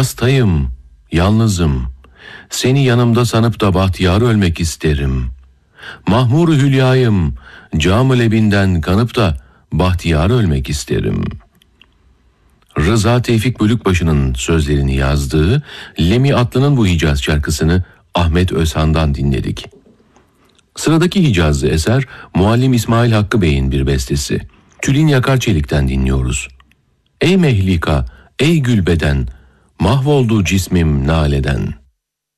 Hastayım, yalnızım. Seni yanımda sanıp da bahtiyar ölmek isterim. Mahmur-u hülyayım, cam-ı lebinden kanıp da bahtiyar ölmek isterim. Rıza Tevfik Bölükbaşı'nın sözlerini yazdığı Lemi Atlı'nın bu Hicaz şarkısını Ahmet Özhan'dan dinledik. Sıradaki Hicazlı eser Muallim İsmail Hakkı Bey'in bir bestesi. Tülin Yakar Çelik'ten dinliyoruz. Ey mehlika, ey gülbeden, mahvoldu cismim naleden.